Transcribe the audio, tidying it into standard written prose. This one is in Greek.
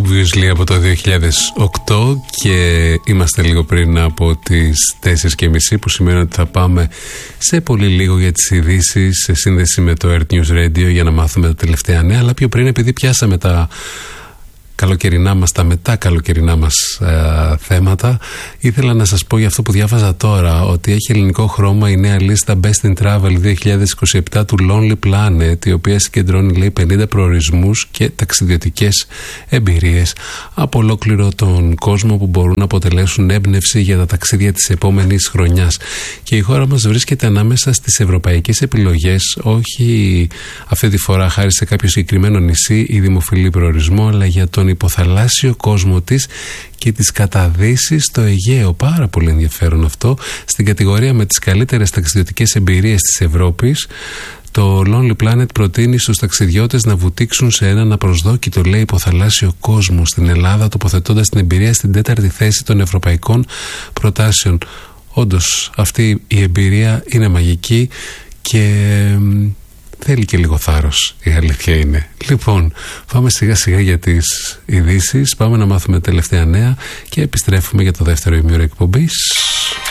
Obviously από το 2008 και είμαστε λίγο πριν από τις 4:30 που σημαίνει ότι θα πάμε σε πολύ λίγο για τις ειδήσεις σε σύνδεση με το Earth News Radio για να μάθουμε τα τελευταία νέα, αλλά πιο πριν επειδή πιάσαμε τα καλοκαιρινά μας, τα μετά καλοκαιρινά μας θέματα, ήθελα να σας πω για αυτό που διάβαζα τώρα, ότι έχει ελληνικό χρώμα η νέα λίστα Best in Travel 2027 του Lonely Planet, η οποία συγκεντρώνει, λέει, 50 προορισμούς και ταξιδιωτικές εμπειρίες από ολόκληρο τον κόσμο που μπορούν να αποτελέσουν έμπνευση για τα ταξίδια της επόμενης χρονιάς. Και η χώρα μας βρίσκεται ανάμεσα στις ευρωπαϊκές επιλογές, όχι αυτή τη φορά χάρη σε κάποιο συγκεκριμένο νησί ή δημοφιλή προορισμό, αλλά για τον υποθαλάσσιο κόσμο της και τις καταδύσεις στο Αιγαίο. Πάρα πολύ ενδιαφέρον αυτό. Στην κατηγορία με τις καλύτερες ταξιδιωτικές εμπειρίες της Ευρώπης, το Lonely Planet προτείνει στους ταξιδιώτες να βουτήξουν σε έναν απροσδόκητο, λέει, υποθαλάσσιο κόσμο στην Ελλάδα, τοποθετώντας την εμπειρία στην 4η θέση των ευρωπαϊκών προτάσεων. Όντως, αυτή η εμπειρία είναι μαγική και θέλει και λίγο θάρρος, η αλήθεια είναι. Λοιπόν, πάμε σιγά σιγά για τις ειδήσεις, πάμε να μάθουμε τελευταία νέα και επιστρέφουμε για το δεύτερο ημίωρο εκπομπής.